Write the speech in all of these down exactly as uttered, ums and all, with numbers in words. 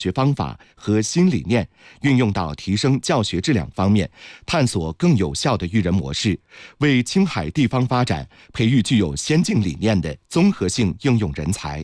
学方法和新理念，运用到提升教学质量方面，探索更有效的育人模式，为青海地方发展培育具有先进理念的综合性应用人才。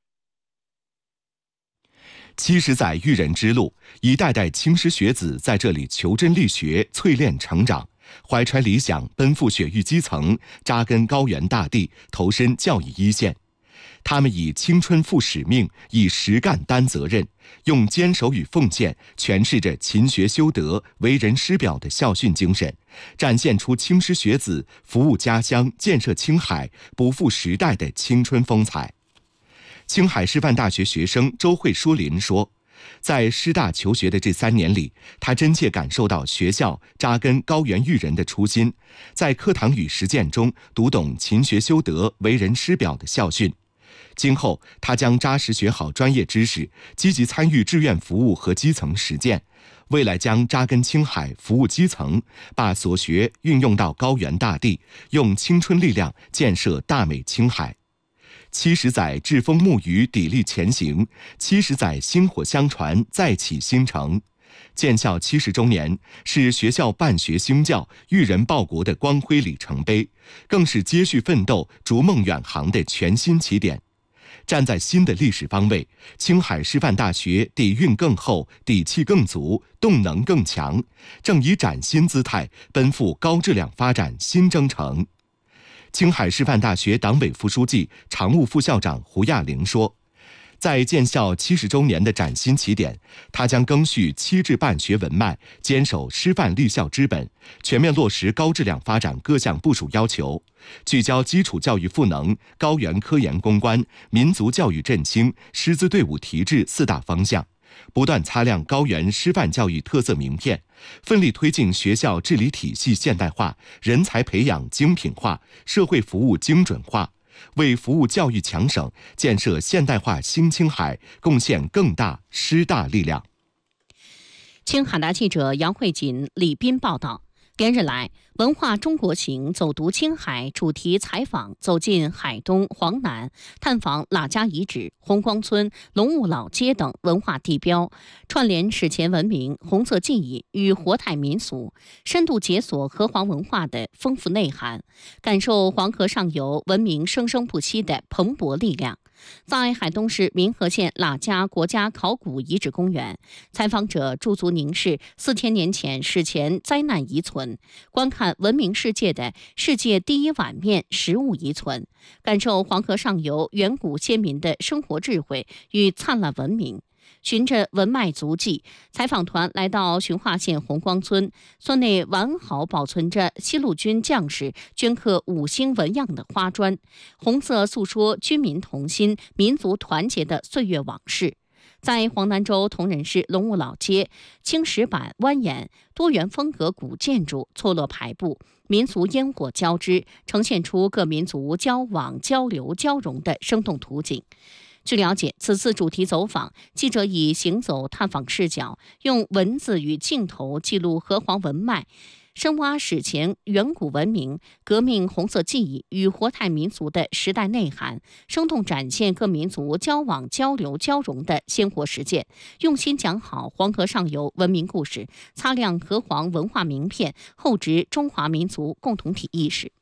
七十载育人之路，一代代青师学子在这里求真力学、淬炼成长，怀揣理想，奔赴雪域基层，扎根高原大地，投身教育一线。他们以青春负使命，以实干担责任，用坚守与奉献诠释着勤学修德、为人师表的校训精神，展现出青师学子服务家乡、建设青海、不负时代的青春风采。青海师范大学学生周慧舒林说，在师大求学的这三年里，他真切感受到学校扎根高原育人的初心，在课堂与实践中读懂勤学修德、为人师表的校训。今后，他将扎实学好专业知识，积极参与志愿服务和基层实践，未来将扎根青海，服务基层，把所学运用到高原大地，用青春力量建设大美青海。七十载栉风沐雨，砥砺前行；七十载薪火相传，再起新程。建校七十周年是学校办学兴教、育人报国的光辉里程碑，更是接续奋斗、逐梦远航的全新起点。站在新的历史方位，青海师范大学底蕴更厚、底气更足、动能更强，正以崭新姿态奔赴高质量发展新征程。青海师范大学党委副书记、常务副校长胡亚玲说，在建校七十周年的崭新起点，他将赓续七制办学文脉，坚守师范立校之本，全面落实高质量发展各项部署要求，聚焦基础教育赋能、高原科研攻关、民族教育振兴、师资队伍提质四大方向，不断擦亮高原师范教育特色名片，奋力推进学校治理体系现代化、人才培养精品化、社会服务精准化，为服务教育强省、建设现代化新青海贡献更大师大力量。 青海的记者杨慧锦、李斌报道。连日来，文化中国行走读青海主题采访走进海东、黄南，探访喇家遗址、红光村、龙雾老街等文化地标，串联史前文明、红色记忆与活态民俗，深度解锁河黄文化的丰富内涵，感受黄河上游文明生生不息的蓬勃力量。在海东市民和县喇家国家考古遗址公园，采访者驻足凝视四千年前史前灾难遗存，观看闻名世界的世界第一碗面食物遗存，感受黄河上游远古先民的生活智慧与灿烂文明。循着文脉足迹，采访团来到循化县红光村，村内完好保存着西路军将士镌刻五星纹样的花砖，红色诉说军民同心、民族团结的岁月往事。在黄南州铜仁市龙雾老街，青石板蜿蜒，多元风格古建筑错落排布，民俗烟火交织，呈现出各民族交往、交流、交融的生动图景。据了解，此次主题走访，记者以行走探访视角，用文字与镜头记录河黄文脉，深挖史前远古文明、革命红色记忆与活态民俗的时代内涵，生动展现各民族交往、交流、交融的鲜活实践，用心讲好黄河上游文明故事，擦亮河黄文化名片，厚植中华民族共同体意识。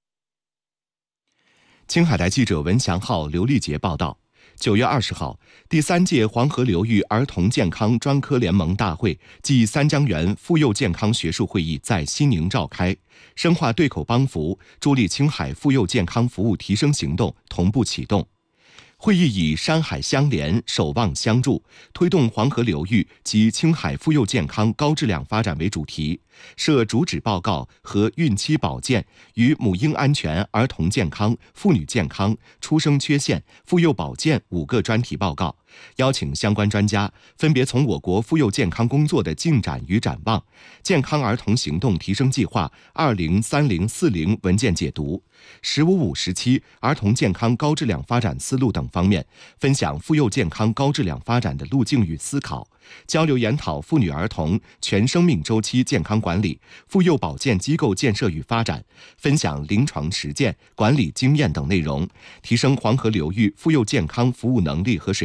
青海台记者文祥浩、刘丽杰报道。九月二十号，第三届黄河流域儿童健康专科联盟大会暨三江源妇幼健康学术会议在西宁召开，深化对口帮扶，助力青海妇幼健康服务提升行动同步启动。会议以山海相连、守望相助，推动黄河流域及青海妇幼健康高质量发展为主题，设主旨报告和孕期保健与母婴安全、儿童健康、妇女健康、出生缺陷、妇幼保健五个专题报告，邀请相关专家分别从我国妇幼健康工作的进展与展望、健康儿童行动提升计划二零三零四零文件解读、十五五时期儿童健康高质量发展思路等方面，分享妇幼健康高质量发展的路径与思考，交流研讨妇女儿童全生命周期健康管理、妇幼保健机构建设与发展，分享临床实践、管理经验等内容，提升黄河流域妇幼健康服务能力和水平，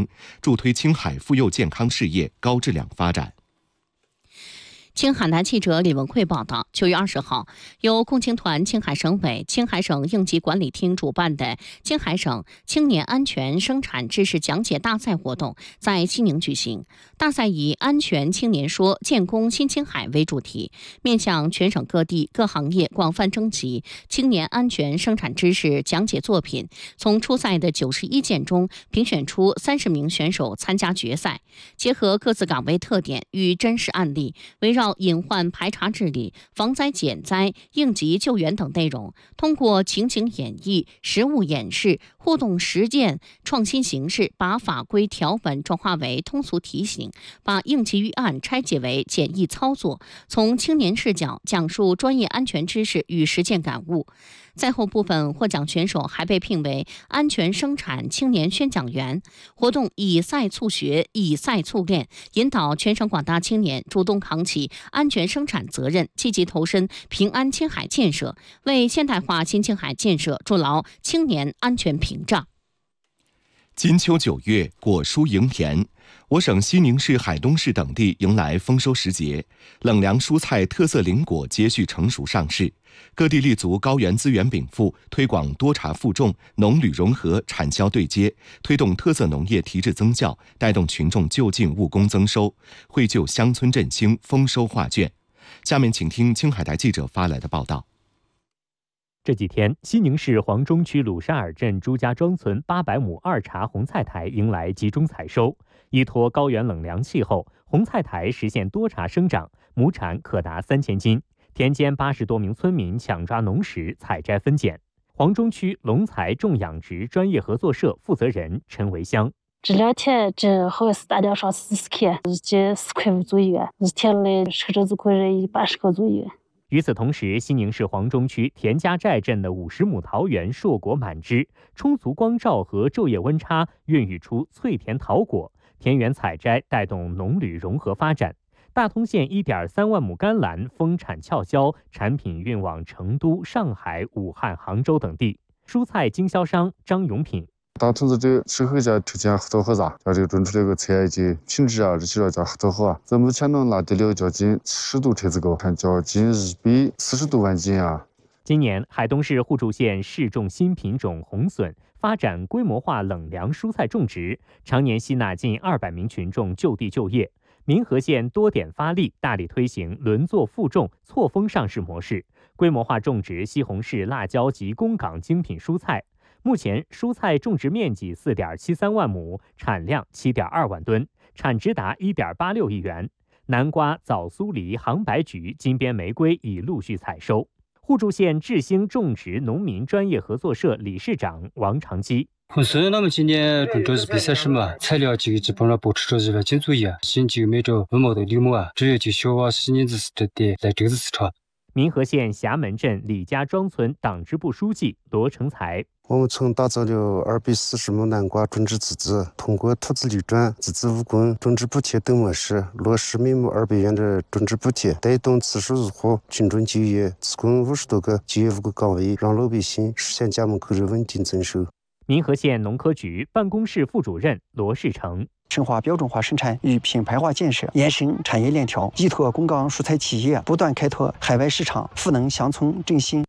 助推青海妇幼健康事业高质量发展。 青海南记者李文慧报道，九月二十号，由共青团青海省委、青海省应急管理厅主办的青海省青年安全生产知识讲解大赛活动在西宁举行。大赛以“安全青年说，建功新青海”为主题，面向全省各地各行业广泛征集青年安全生产知识讲解作品，从初赛的九十一件中评选出三十名选手参加决赛，结合各自岗位特点与真实案例，围绕隐患排查治理、防灾减灾、应急救援等内容，通过情景演绎、实物演示、互动实践、创新形式，把法规条文转化为通俗题型，把应急预案拆解为简易操作，从青年视角讲述专业安全知识与实践感悟。赛后部分获奖选手还被聘为安全生产青年宣讲员。活动以赛促学，以赛促练，引导全省广大青年主动扛起安全生产责任，积极投身平安青海建设，为现代化新青海建设筑牢青年安全屏障。 金秋九月，果蔬盈田，我省西宁市、海东市等地迎来丰收时节，冷凉蔬菜特色灵果接续成熟上市。各地立足高原资源禀赋，推广多茬负重、农旅融合、产销对接，推动特色农业提质增效，带动群众就近务工增收，绘就乡村振兴丰收画卷。下面请听青海台记者发来的报道。 这几天，西宁市黄中区鲁沙尔镇朱家庄村八百亩二茬红菜台迎来集中采收。依托高原冷凉气候，红菜台实现多茬生长，亩产可达三千斤。田间八十多名村民抢抓农时采摘分拣。黄中区龙才种养殖专业合作社负责人陈维香： 这两天这好像是大量上四十克，这四块五左右，日天来车车子可能八十个左右。 与此同时，西宁市黄中区田家寨镇的五十亩桃园硕果满枝，充足光照和昼夜温差孕育出脆甜桃果，田园采摘带动农旅融合发展。大通县 一点三万亩甘蓝丰产翘销，产品运往成都、上海、武汉、杭州等地。蔬菜经销商张永品： 大同这个社会家条件很好噻，叫这个种出来个菜的品质啊，这些叫很好啊。咱目前能拿得了将近十度车子高，看将近一百四十多万斤啊。 今年，海东市互助县试种新品种红笋，发展规模化冷凉蔬菜种植，常年吸纳近二百名群众就地就业。民和县多点发力，大力推行轮作复种、错峰上市模式，规模化种植西红柿、辣椒及供港精品蔬菜。目前，蔬菜种植面积 四点七三万亩，产量 七点二万吨，产值达 一点八六亿元。南瓜、枣苏梨、杭白菊、金边玫瑰已陆续采收。互助县智兴种植农民专业合作社理事长王长基： 红笋那么今年种着是比赛什么材料这个基本上保持着这个金足业，新就买着文茂的绿木啊，这也就小娃西宁子是的来这个市场。 民和县峡门镇李家庄村党支部书记罗成才： 我们曾打造了二百四十亩南瓜种植资质，通过土资绿转、自资务工、种植补贴等模式，落实每亩二百元的种植补贴，带动次数入户、群众就业，自供五十多个就业务工岗位，让老百姓实现家门口的稳定增收。 民和县农科局办公室副主任罗世成： 深化标准化生产与品牌化建设，延伸产业链条，依托供港蔬菜企业，不断开拓海外市场，赋能乡村振兴。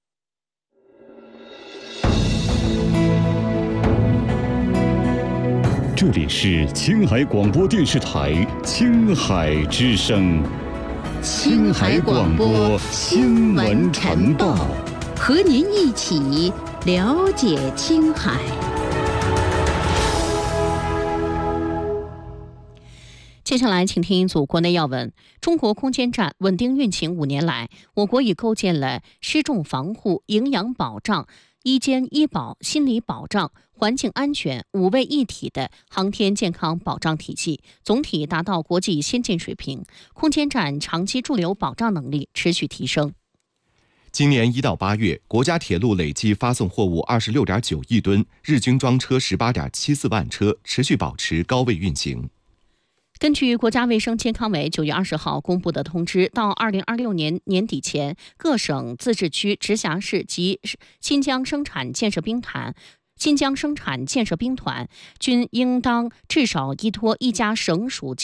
这里是青海广播电视台青海之声， 青海广播新闻晨报，和您一起了解青海。 接下来请听一组国内要闻。中国空间站稳定运行五年来，我国已构建了失重防护、营养保障、医监医保、心理保障、环境安全五位一体的航天健康保障体系，总体达到国际先进水平。空间站长期驻留保障能力持续提升。 今年一到八月，国家铁路累计发送货物二十六点九亿吨，日均装车十八点七四万车，持续保持高位运行。 根据国家卫生健康委九月二十号公布的通知，到二零二六年年底前，各省、自治区、直辖市及新疆生产建设兵团新疆生产建设兵团均应当至少依托一家省属